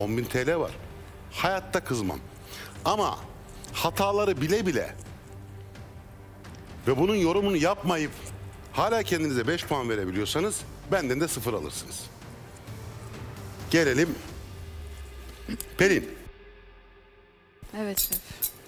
10.000 TL var. Hayatta kızmam. Ama hataları bile bile ve bunun yorumunu yapmayıp hala kendinize 5 puan verebiliyorsanız benden de 0 alırsınız. Gelelim Pelin. Evet şef.